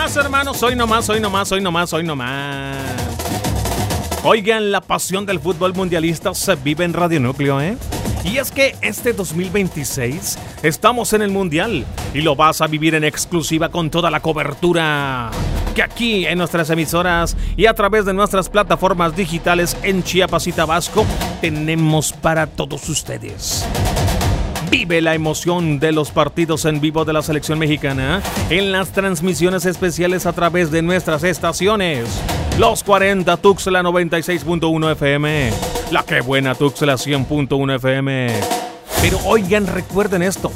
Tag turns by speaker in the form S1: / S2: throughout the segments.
S1: nomás, hermanos, hoy nomás. Oigan, la pasión del fútbol mundialista se vive en Radio Núcleo, ¿eh? Y es que este 2026 estamos en el Mundial y lo vas a vivir en exclusiva con toda la cobertura que aquí en nuestras emisoras y a través de nuestras plataformas digitales en Chiapas y Tabasco tenemos para todos ustedes. Vive la emoción de los partidos en vivo de la selección mexicana en las transmisiones especiales a través de nuestras estaciones. Los 40 Tuxtla 96.1 FM, la que buena Tuxtla 100.1 FM. Pero oigan, recuerden esto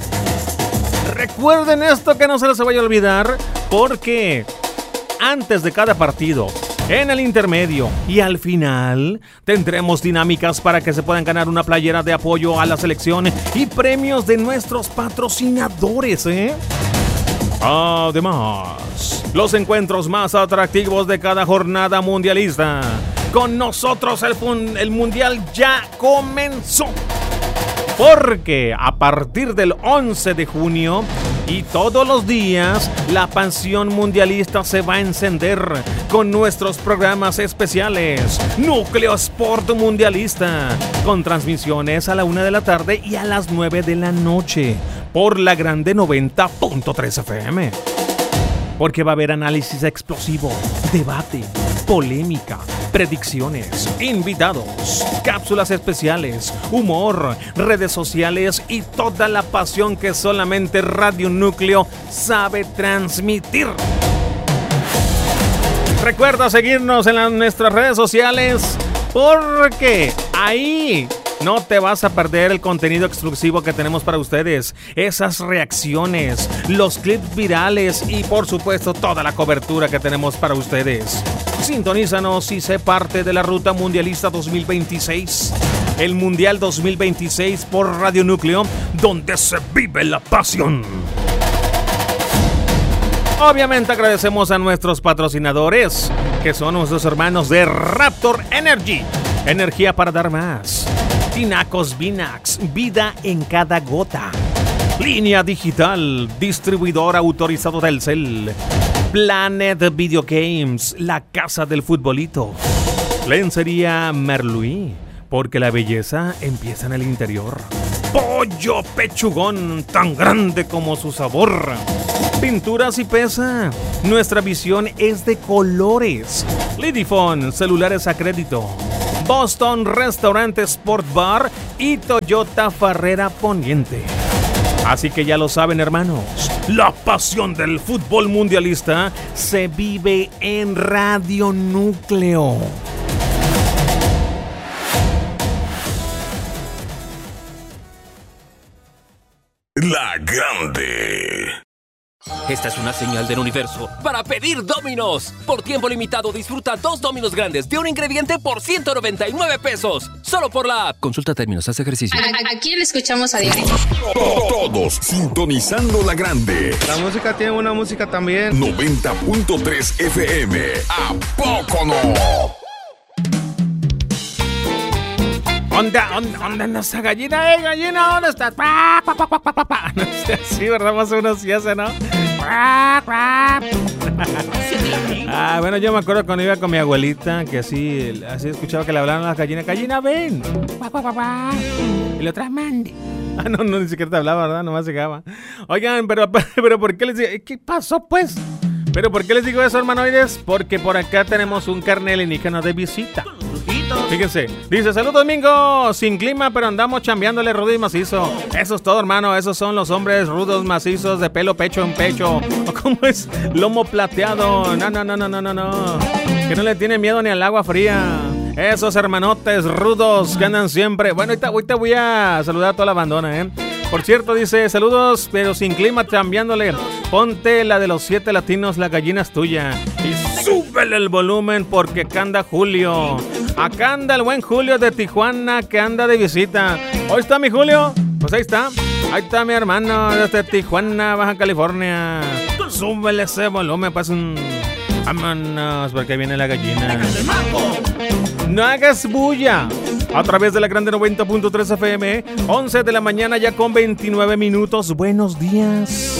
S1: que no se les vaya a olvidar, porque antes de cada partido, en el intermedio y al final tendremos dinámicas para que se puedan ganar una playera de apoyo a la selección y premios de nuestros patrocinadores, ¿eh? Además, los encuentros más atractivos de cada jornada mundialista. Con nosotros el mundial ya comenzó. Porque a partir del 11 de junio y todos los días, la pasión mundialista se va a encender con nuestros programas especiales. Núcleo Sport Mundialista, con transmisiones a la 1 de la tarde y a las 9 de la noche, por la Grande 90.3 FM. Porque va a haber análisis explosivo, debate, polémica, predicciones, invitados, cápsulas especiales, humor, redes sociales y toda la pasión que solamente Radio Núcleo sabe transmitir. Recuerda seguirnos en nuestras redes sociales, porque ahí no te vas a perder el contenido exclusivo que tenemos para ustedes, esas reacciones, los clips virales y por supuesto toda la cobertura que tenemos para ustedes. Sintonízanos y sé parte de la ruta mundialista 2026, el Mundial 2026 por Radio Núcleo, donde se vive la pasión. Obviamente agradecemos a nuestros patrocinadores, que son nuestros hermanos de Raptor Energy, energía para dar más. Tinacos Vinax, vida en cada gota. Línea Digital, distribuidor autorizado del Telcel. Planet Video Games, la casa del futbolito. Lencería Merluí, porque la belleza empieza en el interior. Pollo Pechugón, tan grande como su sabor. Pinturas y Pesa, nuestra visión es de colores. Lidifone, celulares a crédito. Boston Restaurante Sport Bar y Toyota Farrera Poniente. Así que ya lo saben, hermanos, la pasión del fútbol mundialista se vive en Radio Núcleo.
S2: La Grande.
S3: Esta es una señal del universo para pedir Domino's. Por tiempo limitado disfruta 2 Domino's grandes de un ingrediente por 199 pesos. Solo por la app. Consulta términos, haz ejercicio.
S4: Aquí le escuchamos a diario.
S2: Todos sintonizando La Grande.
S5: La música tiene una música también.
S2: 90.3 FM. ¿A poco no?
S1: ¿Dónde anda esa gallina? Gallina, ¿dónde estás? No sé, así, ¿verdad? Más o menos sí hace, ¿no? Bueno, yo me acuerdo cuando iba con mi abuelita, que así escuchaba que le hablaban a las gallinas. Gallina, ven. Y la otra, mande. No, ni siquiera te hablaba, ¿verdad? Nomás llegaba. Oigan, pero ¿por qué les digo? ¿Qué pasó, pues? ¿Pero por qué les digo eso, hermanoides? Porque por acá tenemos un carnal alienígena de visita. Fíjense, dice: salud domingo, sin clima, pero andamos chambeándole rudo y macizo. Eso es todo, hermano, esos son los hombres rudos, macizos, de pelo, pecho en pecho. ¿O cómo es? Lomo plateado. No. Que no le tiene miedo ni al agua fría. Esos hermanotes rudos que andan siempre. Bueno, ahorita voy a saludar a toda la bandona, ¿eh? Por cierto, dice: saludos, pero sin clima, chambeándole. Ponte la de los 7 latinos, la gallina es tuya. Y súbele el volumen porque acá anda Julio. Acá anda el buen Julio de Tijuana, que anda de visita. ¿Hoy está mi Julio? Pues ahí está. Ahí está mi hermano desde Tijuana, Baja California. Súbele ese volumen, pues vámonos, porque viene la gallina. No hagas bulla. A través de la Grande 90.3 FM, 11 de la mañana ya con 29 minutos. Buenos días.